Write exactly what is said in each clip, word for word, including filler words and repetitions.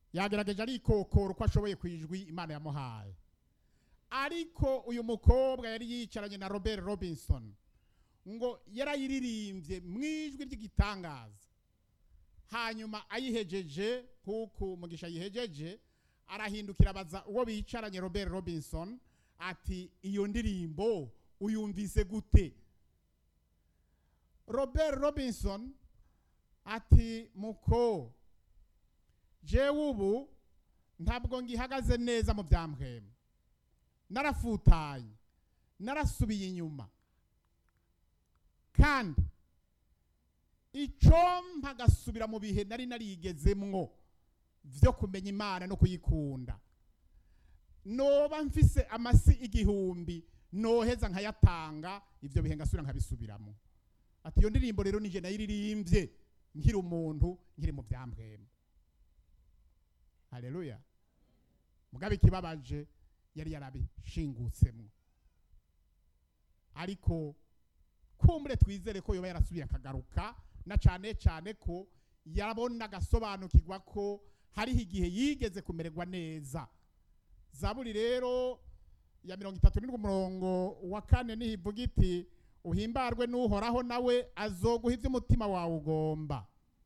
yagerageje arikokora uko ashoboye kwijwi Imana yamuhaye, ariko uyu mukobwa yari yicaranye na Robert Robinson ngo yarayiririmbye mwijwi ry'igitangaza. Hanyuma ayihejeje kuko Mugisha yihejeje, arahindukira baza uwo bicaranye Robert Robinson ati iyo ndirimbo uyumvise gute? Robert Robinson ati muko jewe ubu ntabwo ngihagaze neza mu byamhema, narafutanye, narasubiye inyuma, kandi icyo mpagasubira mu bihe nari narigezemwo vyo kumenya Imana no kuyikunda. Noba mfise amasi igihumbi noheza nkayatanga, ivyo bihe ngasubira nkabisubiramo. Ati iyo ndirimbo rero nije nayiririmbye nkiri umuntu nkiri mu byamhema. Haleluya. Mugabe kibabaje yari yarabishingutsemwo, ariko kumure twizere ko yoba yarasubiye akagaruka, na cyane cyane ko yarabona gasobanukirwa ko hariho igihe yigeze kumererwa neza. Zaburi rero ya mirongo itatu n'indwi umurongo wa kane niho ivuga iti uhimbarwe n'uhoraho nawe azoguha ivyo umutima wawe ugomba.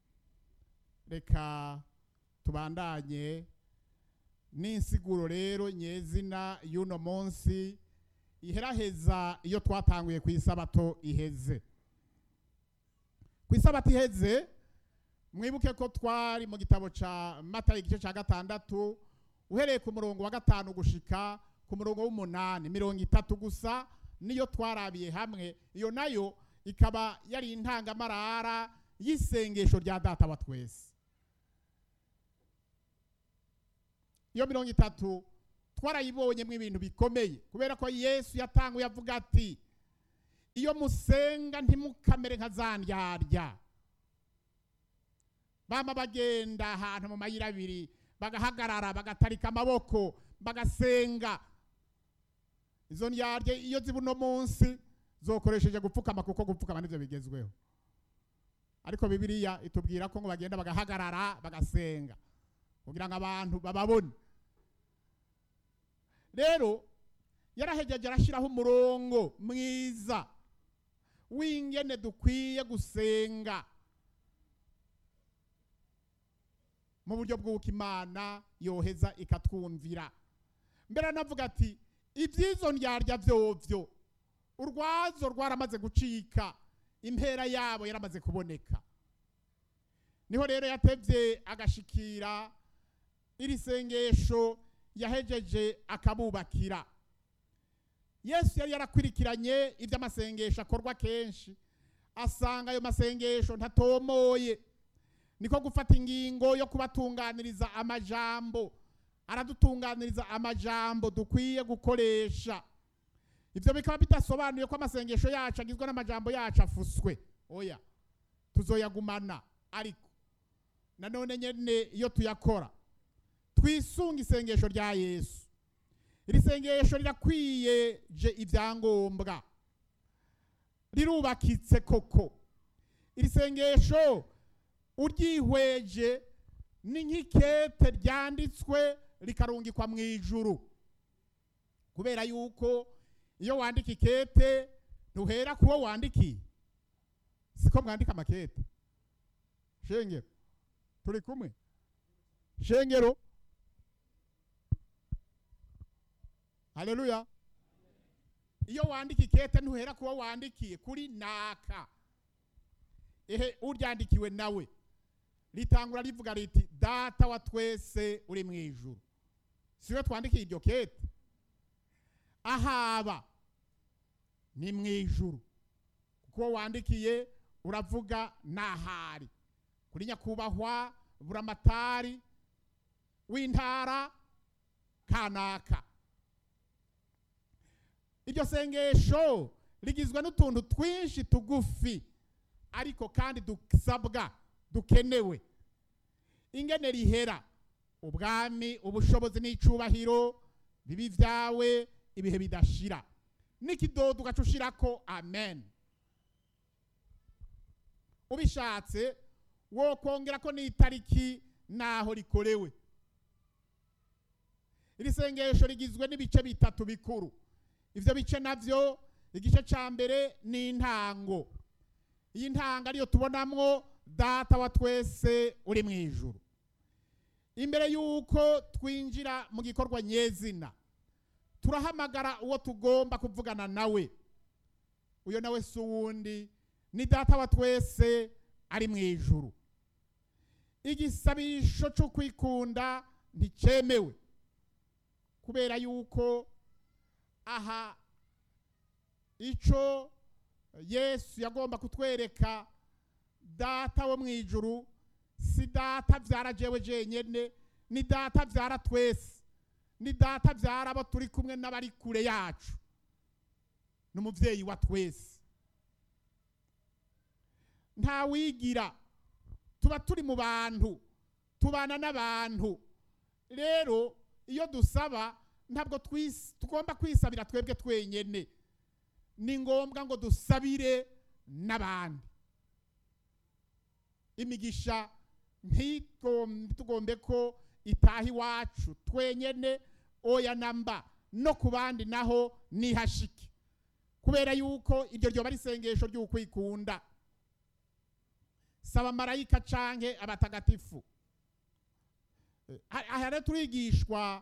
Reka tubandanye n'insiguro rero nyezina y'uno munsi iheraheza iyo twatanguye ku isabato iheze. Ku isabato iheze mwibuke ko twari mu gitabo ca Matayo igice ca gatandatu uhereye ku murongo wa gatanu gushika ku murongo w'umunani, mirongo itatu gusa niyo twarabiye hamwe. Iyo nayo ikaba yari intangamarara y'isengesho rya Data wa twese. Iyo mirongo itatu twarayibonyemo ibintu bikomeye, kubera ko Yesu yatanguye avuga ati iyo musenga ntimukamere nka zandyarya bama bagenda ahantu mu mayira abiri bagahagarara bagatarika amaboko bagasenga. Izo ndyarya iyo zibuno munsi zokoresheje gupfukama, kuko gupfukama nivyo bigezweho, ariko Bibiliya itubwira ko ngo bagenda bagahagarara bagasenga kugira ngo abantu bababone. Rero yarahejeje arashiraho umurongo mwiza w'ingene dukwiye gusenga mu buryo bw'uko Imana yoheza ikatwumvira. Mbere navuga ati ibyizo ndyarya vyovyo urwazo rwaramaze gucika, impera yabo yaramaze kuboneka. Niho rero yatevye agashikira iri sengesho yahejeje akabubakira. Yesu yari yarakwirikiranye ivy'amasengesho akorwa kenshi, asanga ayo masengesho ntatomoye, niko gufata ingingo yo kubatunganiriza amajambo. Aradutunganiriza amajambo dukwiye gukoresha. Ivyo bikaba bitasobanuye ko amasengesho yacu agizwe n'amajambo yacu afuswe, oya, tuzoyagumana, ariko nanone nyene iyo tuyakora twisunga isengesho rya Yesu. Iri sengesho rirakwiye je ivyangombwa, rirubakitse koko. Iri sengesho uryihweje ni nk'ikete ryanditswe rikarungikwa mu ijuru, kubera yuko iyo wandika ikete ntuhera kuwo wandikiye, siko mwandika amakete. Shengero turi kumwe? Shengero, haleluya. Iyo wandika ikete ntuhera kuwo wandikiye kuri naka, ehe uryandikiwe nawe litangura rivuga riti Data wa twese uri mu ijuru. Siwe twandikiye iryo kete, ahaba ni mu ijuru, kuko wandikiye uravuga nahari kuri nyakubahwa buramatari w'intara kanaka. Iryo sengesho rigizwe n'utuntu twinshi tugufi, ariko kandi dusabwa dukenewe. Ingene rihera: ubwami, ubushobozi n'icubahiro bibi vyawe ibihe bidashira. N'ikidodo ugacushirako amen. Ubishatse wo kongera ko n'itariki naho rikorewe, iri sengesho rigizwe n'ibice bitatu bikuru. Ivyo bice navyo, igice ca mbere ni intango. Iyi ntango ariyo tubonamwo Data wa twese uri mu ijuru. Imbere yuko twinjira mu gikorwa nyezina, turahamagara uwo tugomba kuvugana nawe. Uyo nawe si uwundi, ni Data wa twese ari mu ijuru. Igisabisho cyo kwikunda nticemewe, kubera yuko aha ico Yesu yagomba kutwereka Data wo mu ijuru si Data vyara jewe jenyene, ni Data vyara twese, ni Data vyara abo turi kumwe n'abari kure yacu, n'umuvyeyi wa twese. Nta wigira, tuba turi mu bantu, tubana n'abantu. Rero iyo dusaba ntabwo tugomba kwisabira twebwe twenyene, ni ngombwa ngo dusabire n'abandi. Imigisha ntitugombe ko itahi wacu twenyene, oya namba no kubandi naho nihashike, kubera yuko iryo ryo bari sengesho ry'ukwikunda. Saba marayika canke abatagatifu. Aha rero turigishwa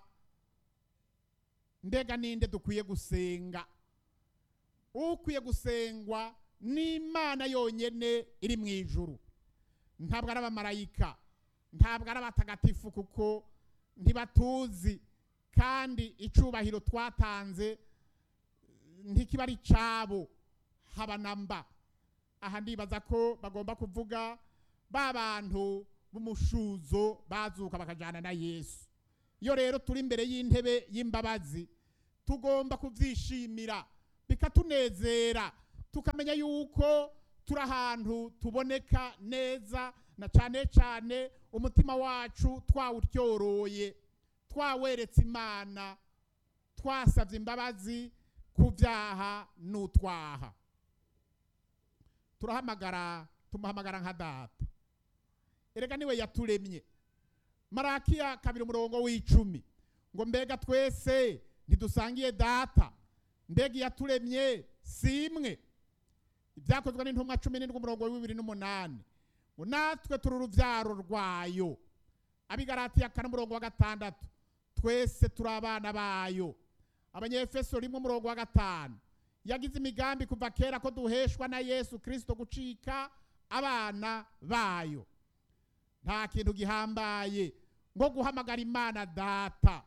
mbega ninde dukwiye gusenga. Ukwiye gusengwa ni Imana yonyene iri mu ijuru, ntabwo ari abamarayika, ntabwo ari abatagatifu, kuko ntibatuzi kandi icubahiro twatanze ntikiba ari cabo haba namba. Aha ndibaza ko bagomba kuvuga ba bantu b'umushuzo bazuka bakajana na Yesu. Iyo rero turi imbere y'intebe y'imbabazi, tugomba kuvyishimira bikatunezera, tukamenya yuko turi ahantu tuboneka neza, na cane cane umutima wacu twawutyoroye, twaweretse Imana, twasavye imbabazi ku vyaha n'utwaha. Turahamagara, tumuhamagara nka Data. Erega niwe yaturemye. Marakiya kabiri umurongo w'icumi ngo mbega twese ntidusangiye Data, mbega yaturemye simwe. Ibyakozwe n'intumwa cumi n'indwi umurongo w'ibiri n'umunani ngo natwe turi uruvyaro rwayo. Abigalatiya kane umurongo wa gatandatu twese turi abana bayo. Abanyefeso rimwe umurongo wa gatanu yagize imigambi kuva kera ko duheshwa na Yesu Kristo gucika abana bayo. Nta kintu gihambaye ngo guhamagara Imana Data,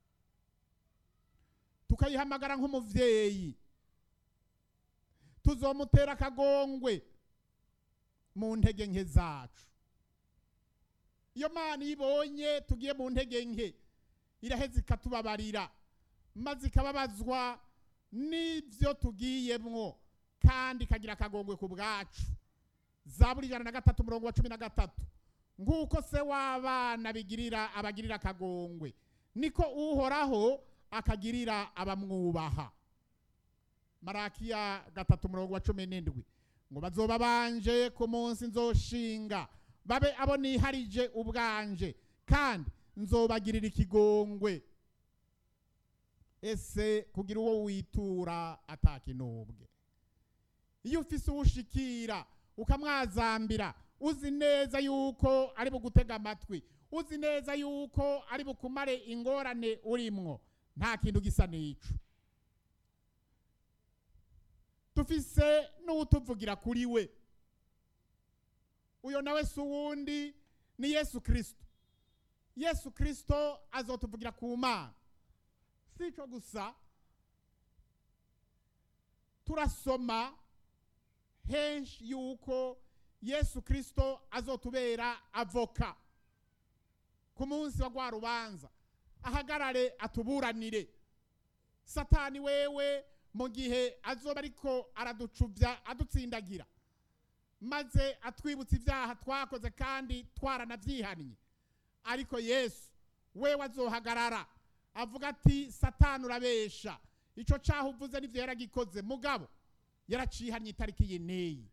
tukayihamagara nk'umuvyeyi, tuzomutera akagongwe mu ntege nke zacu. Iyo Mana ibonye tugiye mu ntege nke, iraheza ikatubabarira, maze ikababazwa n'ivyo tugiyemwo, kandi ikagira akagongwe ku bwacu. Zaburi ijana na gatatu umurongo wa cumi na gatatu nguko se w'abana bigirira abagirira akagongwe, niko Uhoraho akagirira abamwubaha. Marakiya gatatu umurongo wa cumi n'indwi ngo bazoba banje ku munsi nzoshinga, babe abo niharije ubwanje, kandi nzobagirira ikigongwe. Ese kugira uwo witura atakinubwe. Iyo ufise uwushikira ukamwazambira, uzi neza yuko ari bugutega amatwi, uzi neza yuko ari bukumare ingorane urimwo, nta kintu gisa n'ico. Tufise n'utuvugira kuri we. Uyo nawe si uwundi ni Yesu Kristo. Yesu Kristo azotuvugira ku Mana. Sico gusa, turasoma henshi yuko Yesu Kristo azotubera avoka ku munsi wa gwa rubanza, ahagarare atuburanire. Satani wewe mu gihe azoba ariko araducuvya adutsindagira, maze atwibutsa ivyaha twakoze kandi twaranavyihaniye, ariko Yesu wewe azohagarara avuga ati Satani urabesha, ico caho uvuze n'ivyo yaragikoze, mugabo yaracihanye itariki yeneyi,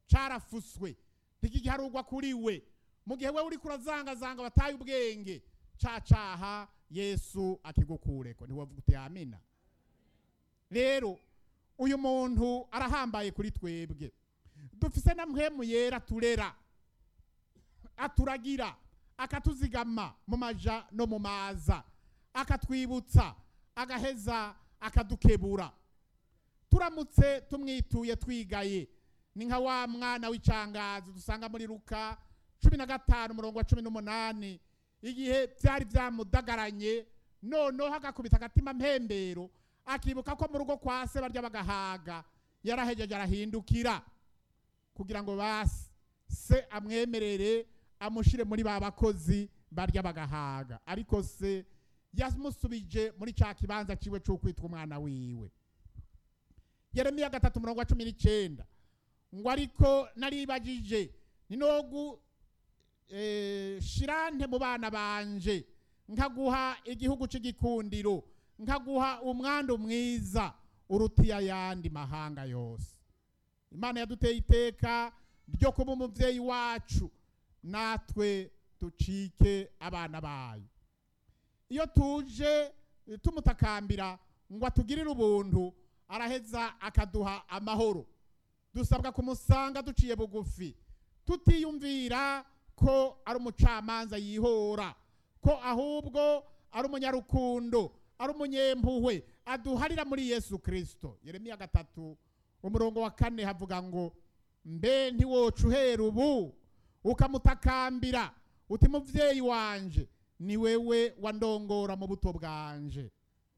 carafuswe ntikigiharugwa kuri we. Mu gihe wewe uri kurazanga zanga bataye ubwenge, ca caha Yesu akigukureko. Ntiwavuga uti amina. Rero uyu muntu arahambaye kuri twebwe. Dufise na mpwemu yera turera, aturagira, akatuzigama mu maja no mu maza, akatwibutsa, agaheza akadukebura. Turamutse tumwituye twigaye, ni nka wa mwana w'icangazi dusanga muri Luka cumi na gatanu umurongo wa cumi n'umunani, igihe byari byamudagaranye noneho agakubita agatima mpembero, akibuka ko mu rugo kwa se barya bagahaga, yarahejeje arahindukira kugira ngo basi se amwemerere amushire muri ba bakozi barya bagahaga. Ariko se yamusubije muri cya kibanza ciwe cyo kwitwa umwana wiwe. Yeremiya gatatu umurongo wa cumi n'icenda ngo ariko naribagije ni nogu eh, shirante mu bana banje, nkaguha igihugu c'igikundiro, nkaguha umwandu mwiza urutiya yandi mahanga yose. Imana yaduteye iteka ryo kuba umuvyeyi wacu, natwe tucike abana bayo. Iyo tuje tumutakambira ngo atugirire ubuntu, araheza akaduha amahoro. Dusabwa kumusanga duciye bugufi, tutiyumvira ko ari umucamanza yihora, ko ahubwo ari umunyarukundo, ari umunyempuhwe, aduharira muri Yesu Kristo. Yeremiya gatatu umurongo wa kane havuga ngo mbe ntiwoca uhera ubu ukamutakambira uti muvyeyi wanje, ni wewe wandongora mu buto bwanje.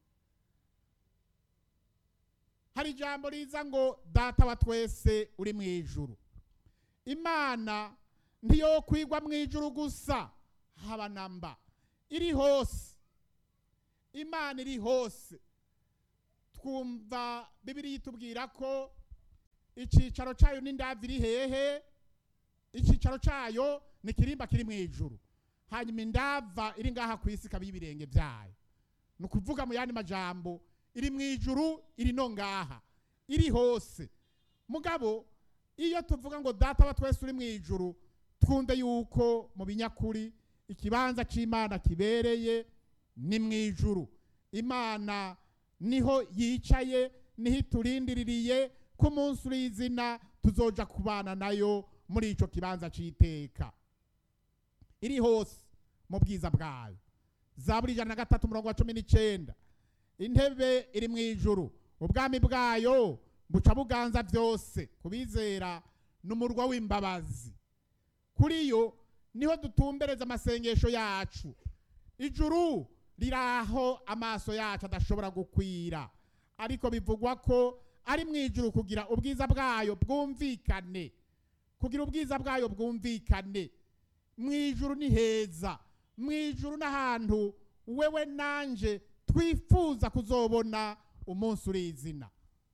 Hari ijambo riza ngo data wa twese uri mu ijuru. Imana ndiyo kwigwa mu ijuru gusa, haba namba, iri hose. Imana iri hose. Twumva Bibiliya itubwira ko icicaro cayo n'indaviri hehe, icicaro cayo ni kirimba kiri mu ijuru, hanyuma indava iri ngaha ku isi kabi ibirenge byayo. Nukuvuga mu yandi majambo, iri mu ijuru, iri no ngaha, iri hose. Mugabo iyo tuvuga ngo data wa twese uri mu ijuru, twumve yuko mu binyakuri ikibanza c'Imana kibereye ni mu ijuru. Imana niho yicaye, niho turindiririye ku munsi w'izina tuzoja kubana nayo muri ico kibanza c'iteka. Iri hose mu bwiza bwayo. Zaburi ijana na gatatu umurongo wa cumi n'icenda, intebe iri mu ijuru, ubwami bwayo buca buganza byose, kubizera n'umurwa w'imbabazi. Kuri yo niho dutumbereza amasengesho yacu. Ijuru riraho amaso yacu adashobora gukwira, ariko bivugwa ko ari mu ijuru kugira ubwiza bwayo bwumvikane, kugira ubwiza bwayo bwumvikane. Mu ijuru ni heza, mu ijuru n'ahantu wewe nanje twifuza kuzobona umunsi urizina.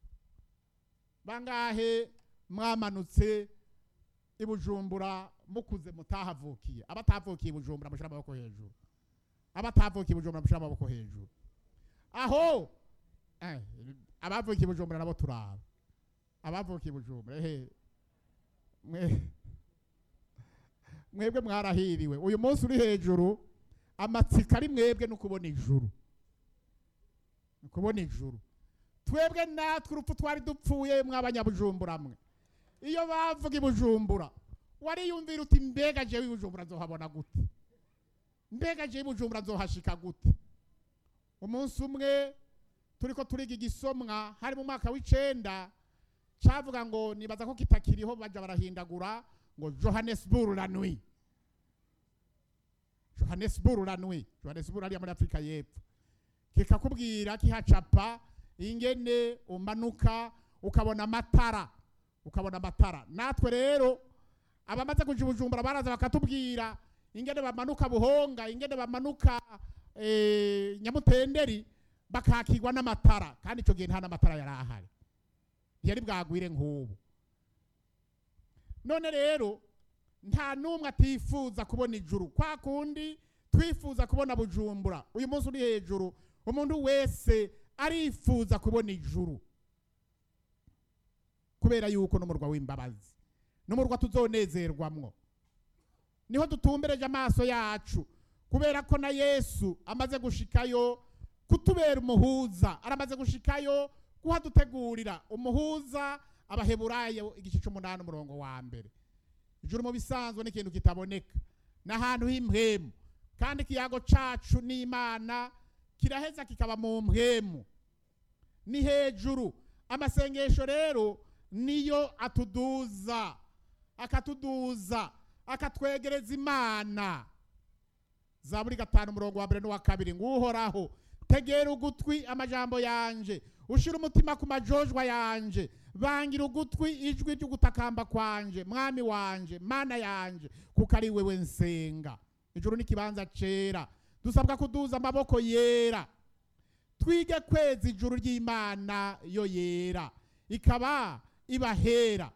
Bangahe mwamanutse i Bujumbura mukuze mutahavukiye? Abatavukiye i Bujumbura mushira amaboko hejuru. Abatavukiye i Bujumbura mushira amaboko hejuru. Aho eh abavukiye i Bujumbura nabo turaba. Abavukiye i Bujumbura ehe mwe mwebwe mwarahiriwe. Uyu munsi uri hejuru, amatsika ari mwebwe no kubona ijuru, kubona ijuru. Twebwe natwe urupfu twari dupfuye mw'abanyabujumbura mwe. Iyo bavuga i Bujumbura wariyumvira uti mbega jewe i Bujumbura nzohabona gute, mbega jewe i Bujumbura nzohashika gute. Umunsi umwe turiko turiga igisomwa hari mu mwaka w'icenda, cavuga ngo nibaza ko kitakiriho, baja barahindagura ngo Johannesburg la nuit, Johannesburg la nuit. Johannesburg ari muri Afrika y'Epfo. Kikakubwira kihacapa ingene umanuka ukabona amatara, ukabona amatara. Natwe rero abamaze kuja i Bujumbura baraza bakatubwira ingene bamanuka Buhonga, ingene bamanuka eh, Nyamutenderi, bakakigwa n'amatara, kandi ico gihe nta n'amatara yari ahari, yari bwagwire nk'ubu. None rero nta numwe atifuza kubona ijuru kwa kundi twifuza kubona Bujumbura. Uyu munsi uri hejuru, umuntu wese arifuza kubona ijuru, kubera yuko n'umurwa w'imbabazi, n'umurwa tuzonezerwamwo. Niho dutumbereje amaso yacu kubera ko na Yesu amaze gushikayo kutubera umuhuza, aramaze gushikayo kuhadutegurira umuhuza. Abaheburayo igice c'umunani umurongo wa mbere. Ijuru mu bisanzwe n'ikintu kitaboneka, n'ahantu h'impwemu, kandi ikiyago cacu n'Imana kiraheza kikaba mu mpwemu, ni hejuru. Amasengesho rero niyo atuduza, akatuduza, akatwegereza Imana. Zaburi gatanu umurongo wa mbere n'uwa kabiri, nguhoraho tegera ugutwi amajambo yanje, ushira umutima ku majojwa yanje, bangira ugutwi ijwi ry'ugutakamba kwanje, mwami wanje, mana yanje, kuko ari wewe nsenga. Ijuru n'ikibanza cera, dusabwa kuduza amaboko yera, twige kweza ijuru ry'Imana yo yera, ikaba ibahera.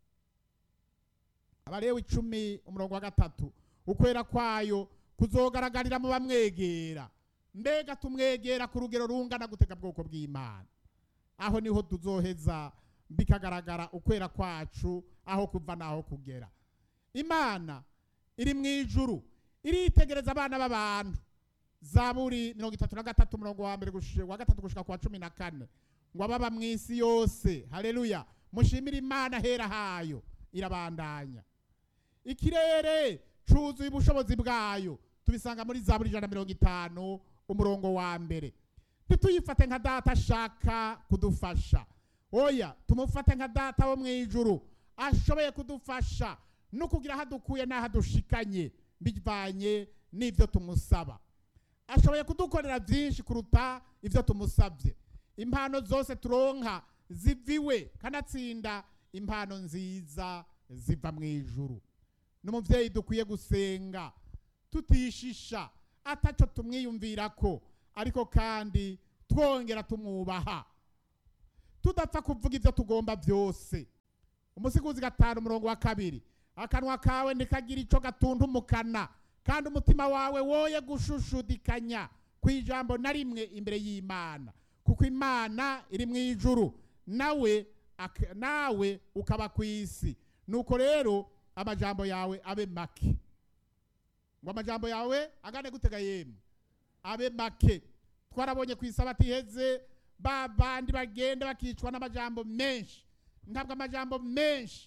Abalewi icumi umurongo wa gatatu, ukwera kwayo kuzogaragarira mu bamwegera. Mbega tumwegera ku rugero rungana gutega bwoko bw'Imana, aho niho tuzoheza bikagaragara ukwera kwacu aho kuva naho kugera. Imana iri mu ijuru, iritegereza abana b'abantu. Zaburi mirongo itatu na gatatu umurongo wa mbere wa gatatu gushika kwa cumi na kane, ngo ababa mu isi yose, haleluya, mushimire Imana hera hayo. Irabandanya, ikirere cuzuye ubushobozi bwayo, tubisanga muri Zaburi ijana na mirongo itanu umurongo wa mbere. Ntituyifate nka data ashaka kudufasha, oya, tumufate nka data wo mu ijuru ashoboye kudufasha no kugira hadukuye n'aho dushikanye bivanye n'ivyo tumusaba. Ashoboye kudukorera byinshi kuruta ivyo tumusabye. Impano zose turonka ziviwe, kanatsinda impano nziza ziva mu ijuru. N'umuvyeyi dukwiye gusenga tutishisha, ataco tumwiyumvirako, ariko kandi twongera tumwubaha, tudapfa kuvuga ivyo tugomba byose. Umusiguzi gatanu umurongo wa kabiri, akanwa kawe nikagira ico gatuntumukana, kandi umutima wawe woye gushushudikanya kwijambo na rimwe imbere y'Imana, kuko Imana iri mu ijuru, nawe nawe ukaba kwisi. Nuko rero amajambo yawe abe make. Ngo amajambo yawe agane gutega yemwe, abe make. Twarabonye kwisabati heze ba bandi bagenda bakicwa n'amajambo menshi. Ntabwo amajambo menshi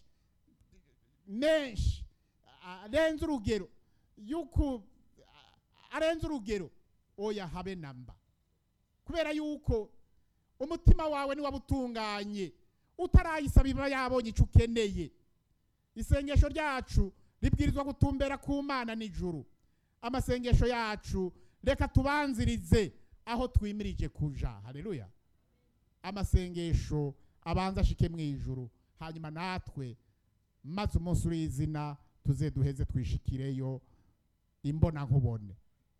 menshi arenze urugero, yuko arenze urugero, oya habe namba. Kubera yuko umutima wawe ni wabutunganye, utarayisaba iba yabonye ico ukeneye. Isengesho ryacu ribwirizwa gutumbera ku Mana n'ijuru. Amasengesho yacu reka tubanzirize aho twimirije kuja, haleluya. Amasengesho abanza ashike mu ijuru, hanyuma natwe maze umunsi urizina tuze duheze twishikireyo imbona nkubone.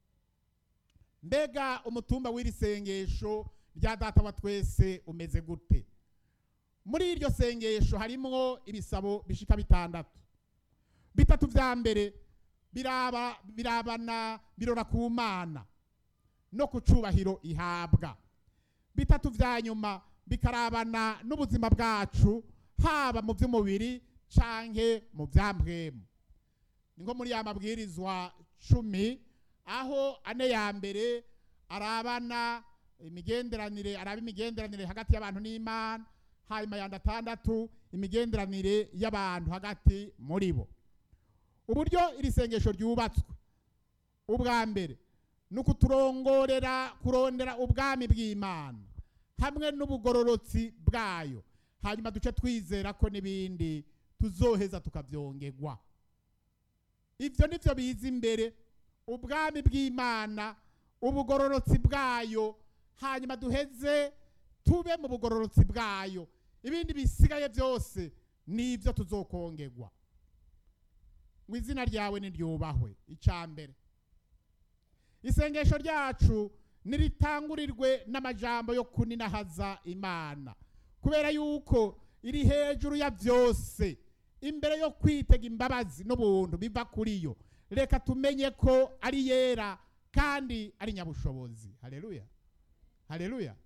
Mbega umutumba w'iri sengesho rya data wa twese umeze gute? Muri iryo sengesho harimwo ibisabo bishika bitandatu. Bitatu vya mbere biraba birabana birora ku Mana no kucubahiro ihabwa. Bitatu vya nyuma bikarabana n'ubuzima bwacu, haba mu by'umubiri canke mu byambwemu. Ningo muri ya mabwirizwa cumi, aho ane ya mbere arabana imigenderanire, araba imigenderanire hagati y'abantu n'Imana, hanyuma ya gatandatu imigenderanire y'abantu hagati muri bo. Uburyo iri sengesho ryubatswe, ubwa mbere nuko turongorera kurondera ubwami bw'Imana hamwe n'ubugororotsi bwayo, hanyuma duce twizera ko n'ibindi tuzoheza tukavyongegwa. Ivyo nivyo biza imbere, ubwami bw'Imana, ubugororotsi bwayo, hanyuma duheze tube mu bugororotsi bwayo. Ibindi bisigaye byose nivyo tuzokongegwa. Mu izina ryawe niryubahwe. Icambere, isengesho ryacu niritangurirwe n'amajambo yo kuninahaza Imana, kubera yuko iri hejuru ya byose. Imbere yo kwitega imbabazi n'ubuntu biva kuri yo, reka tumenye ko ari yera kandi ari nyabushobozi. Haleluya, haleluya.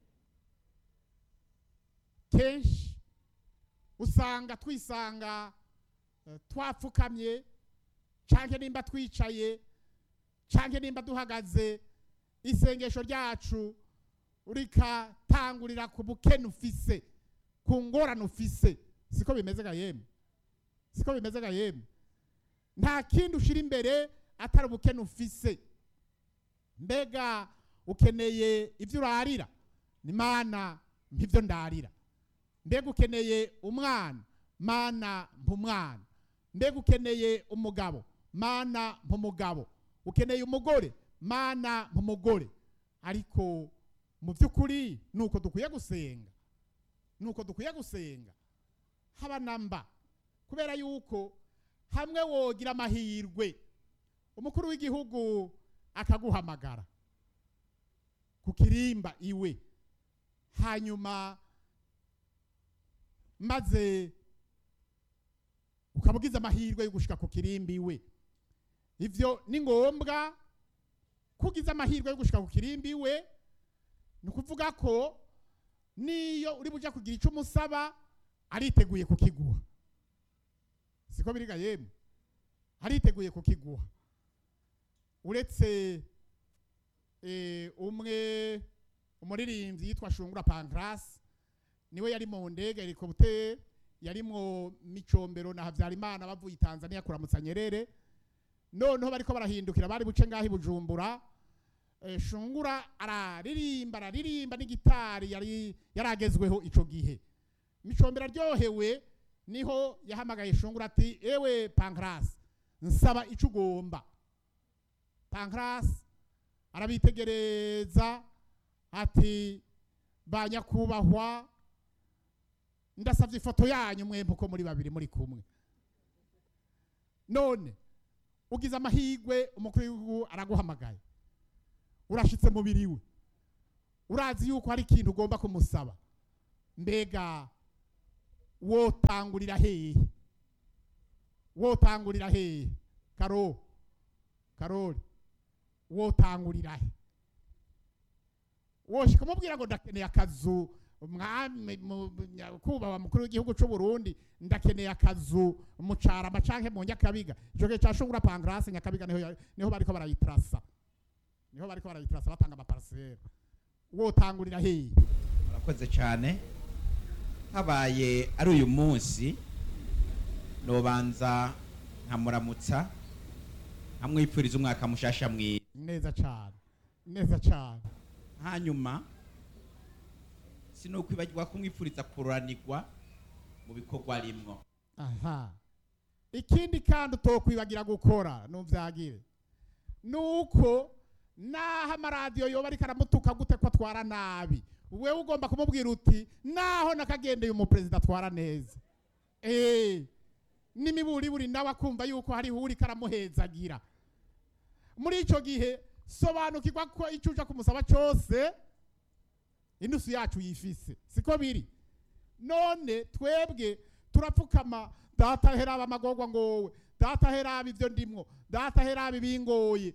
Kenshi usanga twisanga uh, twapfukamye canke nimba twicaye canke nimba duhagaze isengesho ryacu rikatangurira ku bukene ufise, ku ngorane ufise, siko bimeze ga yemwe, siko bimeze ga yemwe. Nta kindi ushira imbere atari ubukene ufise. Mbega ukeneye ivyo urarira, ni Mana mpivyo ndarira. Mbega ukeneye umwana, Mana mpumwana. Mbega ukeneye umugabo, Mana mpumugabo. Ukeneye umugore, Mana mpumugore. Ariko mu by'ukuri nuko dukwiye gusenga, nuko dukwiye gusenga haba namba, kubera yuko hamwe wogira amahirwe umukuru w'igihugu akaguhamagara ku kirimba iwe, hanyuma maze ukabugiza amahirwe yo gushika ku kirimba iwe, ivyo ni ngombwa kugiza amahirwe yo gushika ku kirimba iwe. Ni ukuvuga ko niyo uri buja kugira ico umusaba ariteguye kukiguha, siko biriga yemwe, ariteguye kukiguha. Uretse eh, umwe umuririmbyi yitwa Shungura Pancras, niwe yari mu ndege helicopter, yari mu Micombero na Havyarimana bavuye Tanzania kuramutsa Nyerere, noneho bariko barahindukira bari buce ngahi Bujumbura. E, Shungura araririmba araririmba n'igitari yari yaragezweho ico gihe. Micombero aryohewe, niho yahamagaye Shungura ati ewe Pancras, nsaba ico ugomba. Pancras arabitegereza ati banyakubahwa, ndasavye ifoto yanyu mwemwe uko muri babiri muri kumwe. None ugize amahigwe umukuru w'igihugu araguhamagaye, urashitse mu biriwe, urazi yuko hari ikintu ugomba kumusaba. Mbega wotangurira hehe? Wotangurira hehe? Karo Karoli, wotangurira he? Woshika mubwira ngo ndakeneye akazu, umwami kubaha mukuru w'igihugu cy'u Burundi, ndakeneye akazu mu Carama canke mu Nyakabiga. Ico gihe ca Shungura Pancras Nyakabiga niho niho bariko barayitrasa, niho bariko barayitrasa batanga amaparcelle. Wotangurira hehe? Murakoze cyane. Habaye ari uyu munsi nobanza nkamuramutsa amwipfuriza umwaka mushasha mwiza. Neza cyane, neza cyane. Hanyuma sinokwibagirwa kumwipfuriza kuranirwa mu bikorwa rimwo. Aha, ikindi kandi utokwibagira gukora nuvyagire nuko naho amaradiyo yoba ariko aramutuka gute ko atwara nabi, wewe ugomba kumubwira uti naho nakagendeye umuperezida atwara neza. Eh, n'imiburi buri nawe akumva yuko hari huri karamuhezagira. Muri ico gihe sobanukirwa ko icyo uja kumusaba cyose inusu yacu yifise, siko biri. None twebwe turapfukama, data heraba amagorwa ngowe, data heraba ivyo ndimwo, data heraba ibingoye.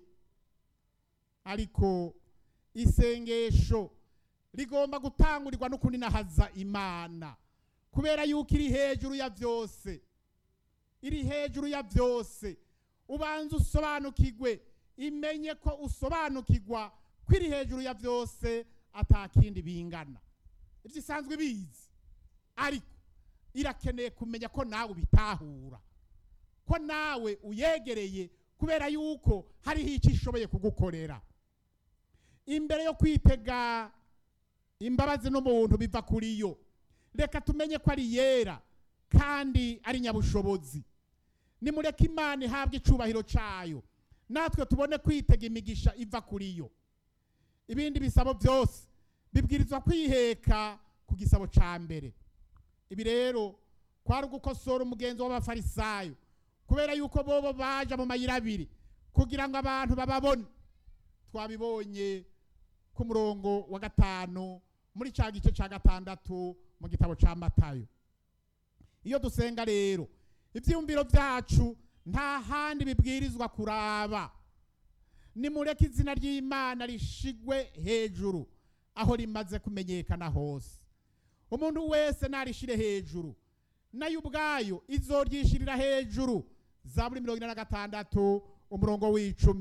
Ariko isengesho rigomba gutangurirwa no kuninahaza Imana, kubera yuko iri hejuru ya vyose, iri hejuru ya vyose. Ubanza usobanukirwe, imenye ko usobanukirwa kwiri hejuru ya vyose atakindi bingana. Ivyo isanzwe bizi, ariko irakeneye kumenya ko nawe ubitahura, ko nawe uyegereye, kubera yuko hariho icyo ishoboye kugukorera. Imbere yo kwitega imbabazi n'umuntu biva kuri yo, reka tumenye ko ari yera kandi ari nyabushobozi. Nimureke Imana ihabwe icubahiro cayo, natwe tubone kwitega imigisha iva kuri yo. Ibindi bisabo byose bibwirizwa kwiheka ku gisabo ca mbere. Ibi rero kwari gukosora umugenzo w'abafarisayo, kubera yuko bobo baje mu mayira abiri kugira ngo abantu bababone. Twabibonye ku murongo wa gatanu muri ca gice ca gatandatu mu gitabo ca Matayo. Iyo dusenga rero, ivyumviro vyacu nta handi bibwirizwa kuraba. Nimureke izina ry'Imana rishigwe hejuru aho rimaze kumenyekana hose. Umuntu wese narishire hejuru, nayo ubwayo izoryishirira hejuru. Zaburi mirongo ine na gatandatu umurongo w'icumi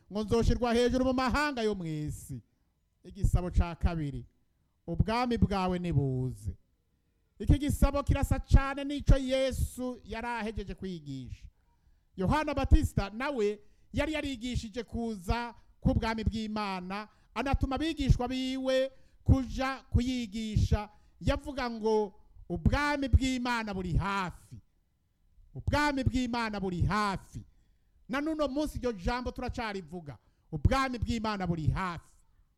ngo nzoshirwa hejuru mu mahanga yo mw'isi. Igisabo ca kabiri, ubwami bwawe nibuze. Iki gisabo kirasa cyane n'ico Yesu yarahejeje kwigisha. Yohana Batista nawe yari yarigishije kuza k'ubwami bw'Imana, anatuma abigishwa biwe kuja kuyigisha, yavuga ngo ubwami bw'Imana buri hafi. Ubwami bw'Imana buri hafi. Na nuno munsi iryo jambo turacarivuga, ubwami bw'Imana buri hafi.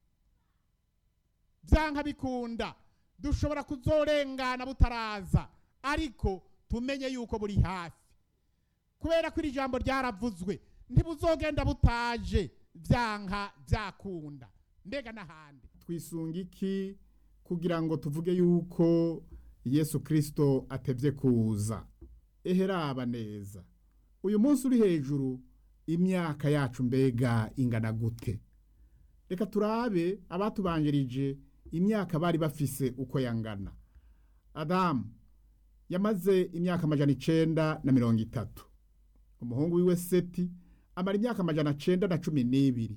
Vyanka bikunda dushobora kuzorengana butaraza, ariko tumenye yuko buri hafi, kubera ko iri jambo ryaravuzwe, ntibuzogenda butaje vyanka vyakunda. Mbega n'ahandi twisunga iki kugira ngo tuvuge yuko Yesu Kristo atevye kuza? Eheraba neza, uyu munsi uri hejuru, imyaka yacu mbega ingana gute? Reka turabe abatubanjirije imyaka bari bafise uko yangana. Adamu yamaze imyaka amajana icenda na mirongo itatu. Umuhungu wiwe Seti amara imyaka amajana cenda na cumi n'ibiri.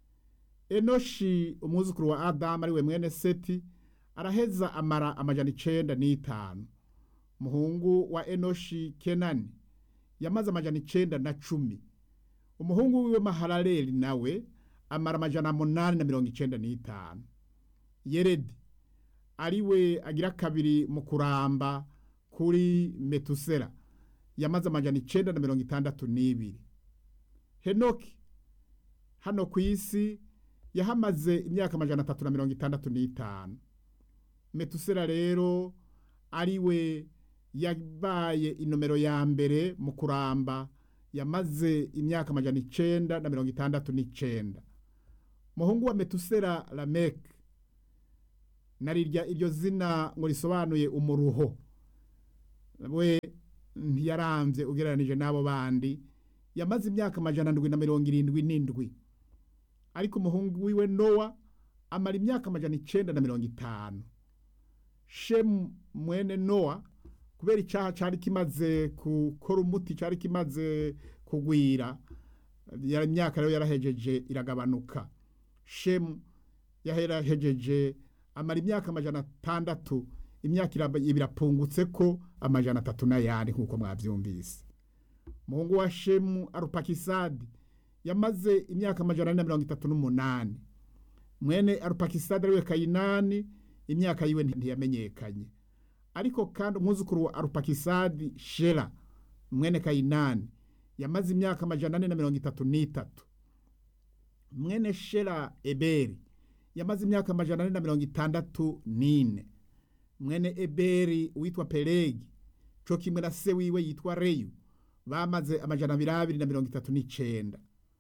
Enoshi umwuzukuru wa Adamu ari we mwene Seti araheza amara amajana icenda n'itanu. Umuhungu wa Enoshi Kenani yamaze amajana icenda na cumi. Umuhungu wiwe Mahalaleli nawe amara amajana munani na mirongo icenda n'itanu. Yeredi ariwe agira kabiri mu kuramba kuri Metusela yamaze amajana icenda na mirongo itandatu n'ibiri. Henoki hano ku isi yahamaze imyaka amajana atatu na mirongo itandatu n'itanu. Metusela rero ariwe yabaye inomero ya mbere mu kuramba, yamaze imyaka amajana icenda na mirongo itandatu n'icenda. Muhungu wa Metusela Lameki, narirya iryo zina ngo risobanuye umuruho, we ntiyaramvye ugereranije n'abo bandi, yamaze imyaka amajana ndwi na mirongo irindwi n'indwi. Ariko umuhungu wiwe Nowa amara imyaka amajana icenda na mirongo itanu. Shemu mwene Nowa kubera icaha cari kimaze gukora umuti, cari kimaze kugwira, ya myaka rero yarahejeje iragabanuka. Shemu yaherahejeje amara imyaka amajana atandatu, imyaka ibirapungutse ko amajana atatu na yandi nkuko mwavyumvise. Muhungu wa Shemu Arupakisadi yamaze imyaka amajana na mirongo itatu n'umunani. Mwene Arupakisadi ariwe Kayinani, imyaka yiwe ntiyamenyekanye. Ariko kandi umwuzukuru wa Arupakisadi Shela mwene Kayinani yamaze imyaka amajana ane na mirongo itatu n'itatu. Mwene Shela Eberi yamaze imyaka amajana ane na mirongo itandatu n'ine. Mwene Eberi witwa Pelegi co kimwe na se wiwe yitwa Reyu bamaze amajana abiri na mirongo itatu n'icenda.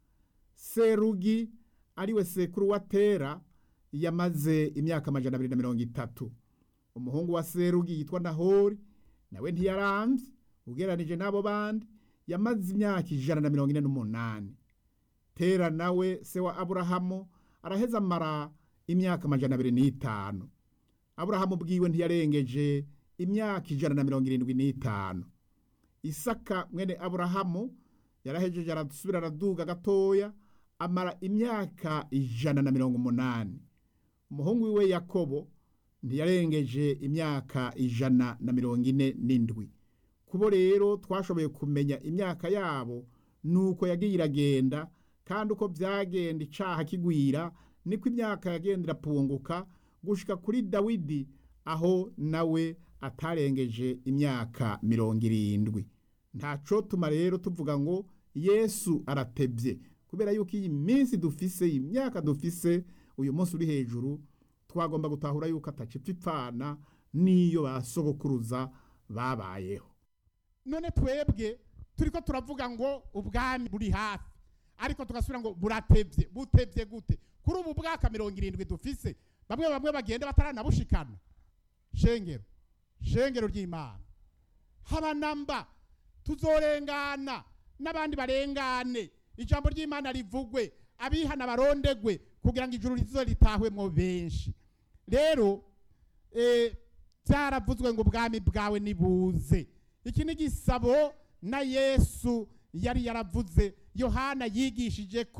Serugi ariwe sekuru wa Tera yamaze imyaka amajana abiri na mirongo itatu. Umuhungu wa Serugi yitwa Nahori nawe ntiyaramvye ugereranije n'abo bandi, yamaze imyaka ijana na mirongo ine n'umunani. Tera nawe se wa Aburahamu araheza amara imyaka amajana abiri n'itanu. Aburahamu bwiwe ntiyarengeje imyaka ijana na mirongo irindwi n'itanu. Isaka mwene Aburahamu yarahejeje arasubira araduga gatoya amara imyaka ijana na mirongo umunani. Umuhungu wiwe Yakobo ntiyarengeje imyaka ijana na mirongo ine n'indwi. Kubo rero twashoboye kumenya imyaka yabo nuko yagiye iragenda, kandi uko vyagenda icaha kigwira niko imyaka yagenda irapunguka gushika kuri Dawidi, aho nawe atarengeje imyaka mirongo irindwi. Ntaco tuma rero tuvuga ngo Yesu aratevye, kubera yuko iyi minsi dufise, imyaka dufise uyu munsi uri hejuru, twagomba gutahura yuko atacipfana niyo basogokuruza babayeho. None twebwe turiko turavuga ngo ubwami buri hafi, ariko tugasubira ngo buratevye. Butevye gute? Kuri ubu bwaka mirongo irindwi dufise, bamwe bamwe bagenda bataranabushikana. Shengero shengero ry'Imana haba namba, tuzorengana n'abandi barengane, ijambo ry'Imana rivugwe, abihana barondegwe, kugira ngo ijuru rizo litahwemwo benshi. Rero eh vyaravuzwe ngo ubwami bwawe nibuze. Iki ni gisabo na Yesu yari yaravuze, Yohana yigishije ko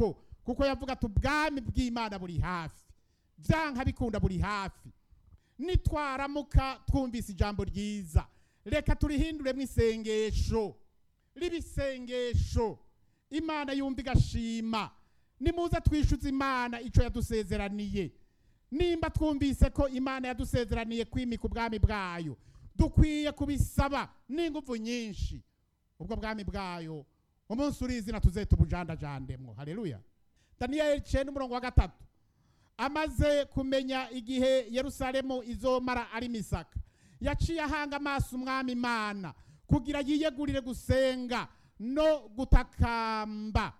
kuko yavuga ati ubwami bw'Imana buri hafi, byanka bikunda buri hafi. Nitwaramuka twumvise ijambo ryiza, reka turihinduremo isengesho, ribisengesho Imana yumva igashima. Nimuza twishuza Imana ico yadusezeraniye. Nimba twumvise ko Imana yadusezeraniye kwimika ubwami bwayo, dukwiye kubisaba n'ingufu nyinshi. Ubwo bwami bwayo umunsi urizina tuzete ubujandajandemwo. Haleluya. Daniel cenda umurongo wa gatatu. Amaze kumenya igihe Yerusalemu izomara ari misaka, yaciye ahanga amaso umwami Imana kugira yiyegurire gusenga no gutakamba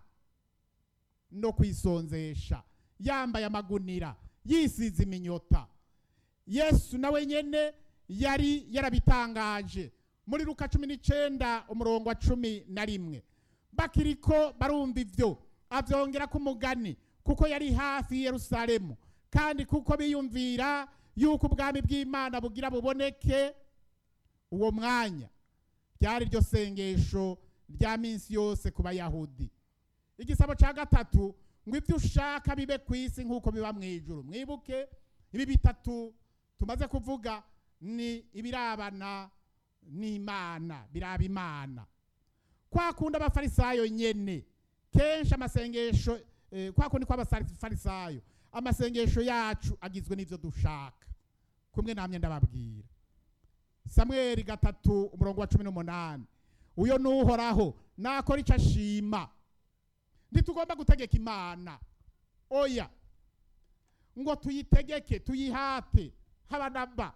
no kwisonzesha, yambaye amagunira, yisize iminyota. Yesu nawe nyene yari yarabitangaje muri Luka cumi n'icenda umurongo wa cumi na rimwe. Bakiriko barumva ivyo, avyongera ku mugani kuko yari hafi Yerusalemu, kandi kuko biyumvira yuko ubwami bw'Imana bugira buboneke uwo mwanya. Ryari ryo sengesho rya minsi yose ku Bayahudi. Igisabo ca gatatu, ngo ivyo ushaka bibe kwisi nkuko biba mwijuru. Mwibuke ibi bitatu tumaze kuvuga ni ibirabana n'Imana, biraba Imana. Kwa kunda abafarisayo nyene kenshi amasengesho eh, kwa kundi kwa abafarisayo amasengesho yacu agizwe n'ivyo dushaka. Kumwe namye ndababwira Samueli gatatu umurongo wa cumi n'umunani, uyo nuhoraho nakora ico ashima. Ntitugomba gutegeka Imana, oya, ngo tuyitegeke tuyihate habanaba.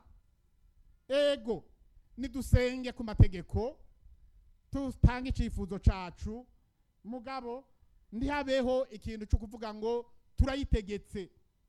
Ego nidusenge ku mategeko, tutange icifuzo cacu, mugabo ndihabeho ikintu cyo kuvuga ngo turayitegetse.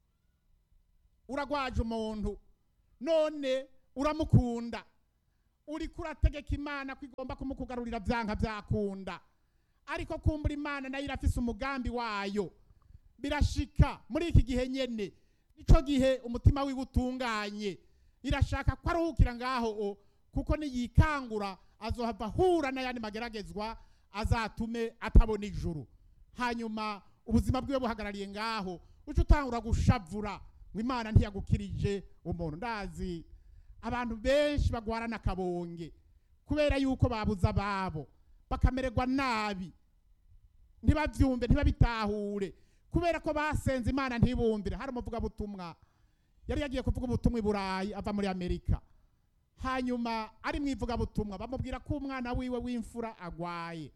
Uragwaje umuntu none uramukunda, uri kurategeka Imana kwigomba kumukugarurira byanka byakunda, ariko kumbura Imana nayo irafise umugambi wayo. Birashika muri iki gihe nyene, nico gihe umutima wiwe utunganye, irashaka ko aruhukira ngaho, kuko niyikangura azohava hura n'ayandi mageragezwa azatume atabona ijuru. Hanyuma ubuzima bwiwe buhagarariye ngaho, uco utangura gushavura ngo Imana ntiyagukirije umuntu. Ndazi abantu benshi bagwarana kabonge kubera yuko babuza babo, bakamererwa nabi, ntibavyumve ntibabitahure, kubera ko basenze Imana ntibumbire. Hari umuvuga butumwa yari yagiye kuvuga ubutumwa i Burayi, ava muri Amerika. Hanyuma ari mwivuga butumwa bamubwira ko umwana wiwe w'imfura agwaye.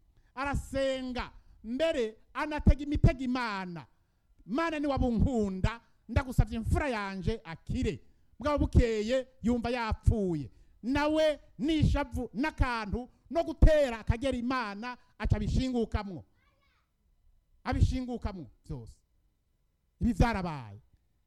Arasenga mbere anatega imitego Imana, Mana ni wabunkunda, ndagusavye imfura yanje akire. Bwabo bukeye yumva yapfuye, nawe nishavu n'akantu no gutera akagera Imana acabishingukamwo, abishingukamwo byose. Ibi vyarabaye.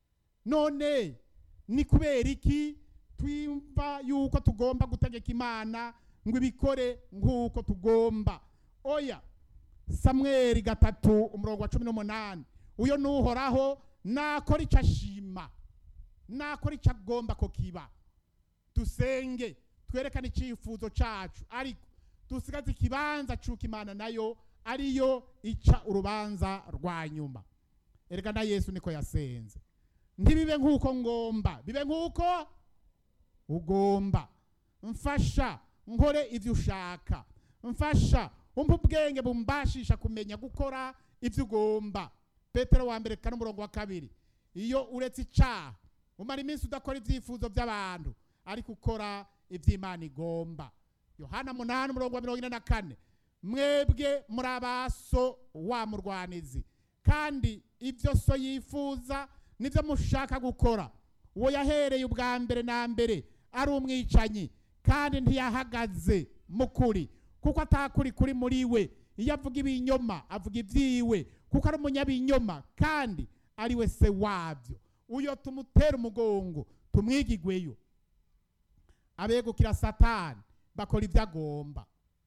None ni kubera iki twimva yuko tugomba gutegeka Imana ngo ibikore nkuko tugomba? Oya. Samueli gatatu umurongo wa cumi n'umunani, uyo nuhoraho nakora ico ashima, nakora ico agomba ko kiba. Dusenge twerekane icifuzo cacu, ariko dusigaze ikibanza cuko Imana nayo ariyo ica urubanza rwa nyuma. Erega na Yesu niko yasenze, ntibibe nkuko ngomba, bibe nkuko ugomba. Mfasha nkore ivyo ushaka, mfasha umpa ubwenge bumbashisha kumenya gukora ivyo ugomba. Petero wa mbere kane umurongo wa kabiri, iyo uretse icaha umara iminsi udakora ivyifuzo by'abantu, ariko ukora ivy'Imana igomba. Yohana munani umurongo wa mirongo ine na kane, mwebwe muri abaso wa murwanizi, kandi ivyo so yifuza nivyo mushaka gukora. Uwo yahereye ubwa mbere na mbere ari umwicanyi, kandi ntiyahagaze mukuri, kuko atakuri kuri muri we. Iyo avuga ibinyoma avuga ivyiwe, kuko ari umunyabinyoma kandi ari we se wabyo. Uyo tumutera umugongo tumwigigweyo. Abegukira Satani bakora ivyo agomba.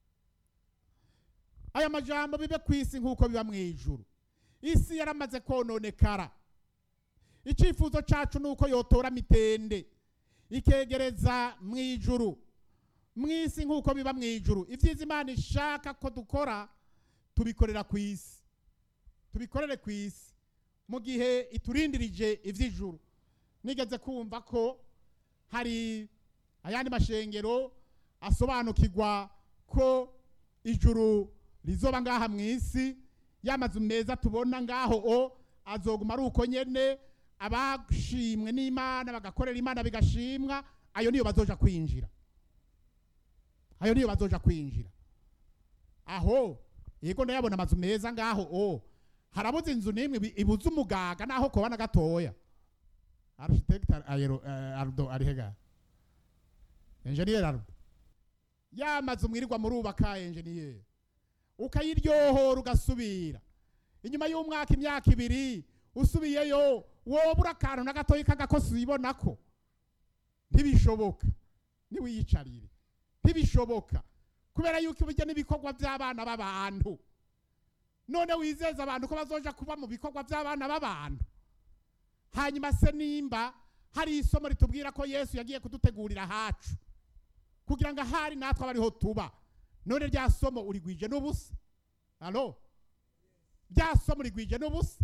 Aya majambo bibe kwisi nkuko biba mwijuru. Isi yaramaze kononekara. Icifuzo cacu nuko yotora mitende ikegereza mwijuru, mwisi nkuko biba mwijuru. Ivyiza Imana ishaka ko dukora tubikorera kwisi. tubikorere ku isi mu gihe iturindirije ivy'ijuru. Nigeze kumva ko hari ayandi mashengero asobanukirwa ko ijuru rizoba ngaha mu isi, y'amazu meza tubona ngaho o azoguma ari uko nyene, abashimwe n'Imana bagakorera Imana bigashimwa, ayo niyo bazoja kwinjira, ayo niyo bazoja kwinjira. Aho yego ndayabona amazu meza ngaho o, harabuze inzu nimwe ibuze umugaga naho ko bana gatoya. Architect ayero uh, Ardo arihega engineer Ardo yamaze umwirirwa murubaka engineer ukayiryohora ugasubira inyuma y'umwaka imyaka ibiri usubiyeyo wobura akantu na gatoyi kagakosi ibonako ntibishoboka, niwiyicarire ntibishoboka, kubera yuko ibijya n'ibikorwa by'abana b'abantu. None wizeza abantu ko bazoja kuba mu bikorwa by'abana b'abantu, hanyuma se nimba hari isomo ritubwira ko Yesu yagiye kudutegurira hacu kugira ngo ahari natwe abariho tuba, none rya somo urigwije n'ubusa? Alo, rya somo rigwije n'ubusa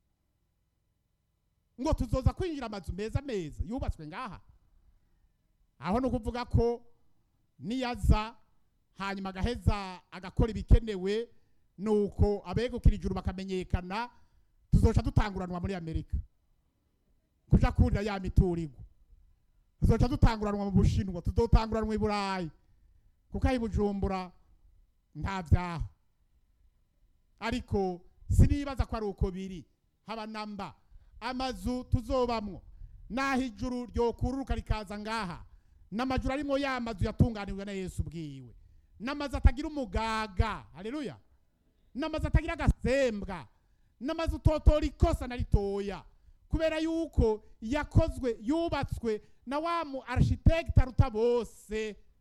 ngo tuzoza kwinjira amazu meza meza yubatswe ngaha? Aho no kuvuga ko niyaza hanyuma agaheza agakora ibikenewe, nuko abegukira ijuru bakamenyekana, tuzoca dutanguranwa muri Amerika kuja kurira ya miturirwa, tuzoca dutanguranwa mu Bushinwa, tuzotanguranwa i Burayi, kuko ahi Bujumbura nta vyaho. Ariko sinibaza ko ari uko biri, haba namba amazu tuzobamwo naho ijuru ryokururuka rikaza ngaha, n'amajuru arimo ya mazu yatunganiwe na Yesu bwiwe, n'amazu atagira umugaga, haleluya, n'amazu atagira agasembwa, n'amazu totora ikosa na ritoya, kubera yuko yakozwe yubatswe na wa mu architect aruta bose